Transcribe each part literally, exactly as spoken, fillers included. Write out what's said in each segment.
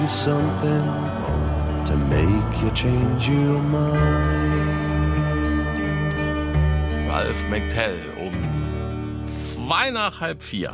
Something to make you change your mind. Ralph McTell um zwei nach halb vier.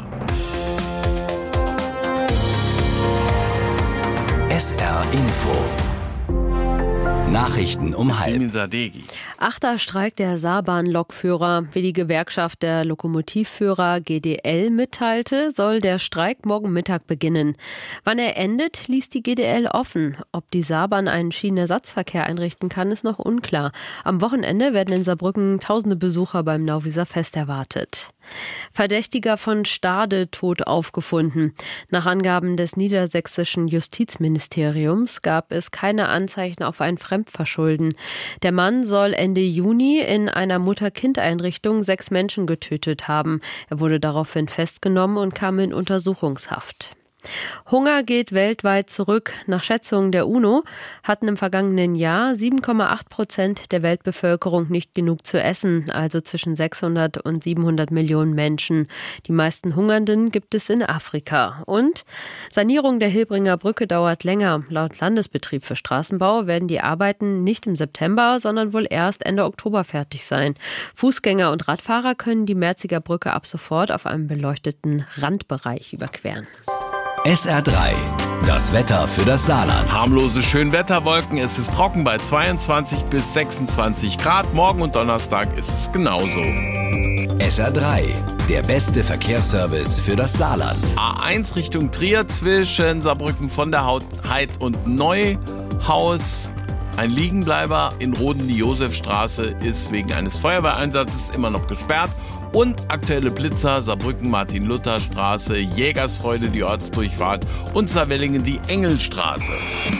S R Info. Nachrichten um halb. Simin Sadeghi. Achter Streik der Saarbahn-Lokführer. Wie die Gewerkschaft der Lokomotivführer G D L mitteilte, soll der Streik morgen Mittag beginnen. Wann er endet, ließ die G D L offen. Ob die Saarbahn einen Schienenersatzverkehr einrichten kann, ist noch unklar. Am Wochenende werden in Saarbrücken tausende Besucher beim Nauwieser Fest erwartet. Verdächtiger von Stade tot aufgefunden. Nach Angaben des niedersächsischen Justizministeriums gab es keine Anzeichen auf ein Fremdverschulden. Der Mann soll Ende Juni in einer Mutter-Kind-Einrichtung sechs Menschen getötet haben. Er wurde daraufhin festgenommen und kam in Untersuchungshaft. Hunger geht weltweit zurück. Nach Schätzungen der UNO hatten im vergangenen Jahr sieben Komma acht Prozent der Weltbevölkerung nicht genug zu essen, also zwischen sechshundert und siebenhundert Millionen Menschen. Die meisten Hungernden gibt es in Afrika. Und Sanierung der Hilbringer Brücke dauert länger. Laut Landesbetrieb für Straßenbau werden die Arbeiten nicht im September, sondern wohl erst Ende Oktober fertig sein. Fußgänger und Radfahrer können die Merziger Brücke ab sofort auf einem beleuchteten Randbereich überqueren. S R drei. Das Wetter für das Saarland. Harmlose Schönwetterwolken. Es ist trocken bei zweiundzwanzig bis sechsundzwanzig Grad. Morgen und Donnerstag ist es genauso. S R drei. Der beste Verkehrsservice für das Saarland. A eins Richtung Trier zwischen Saarbrücken von der Heid und Neuhaus. Ein Liegenbleiber in Roden, die Josefstraße, ist wegen eines Feuerwehreinsatzes immer noch gesperrt. Und aktuelle Blitzer, Saarbrücken, Martin-Luther-Straße, Jägersfreude, die Ortsdurchfahrt und Saarwellingen, die Engelstraße.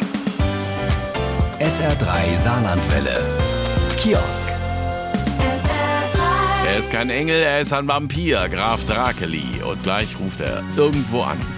S R drei Saarlandwelle. Kiosk. Er ist kein Engel, er ist ein Vampir, Graf Drakeli. Und gleich ruft er irgendwo an.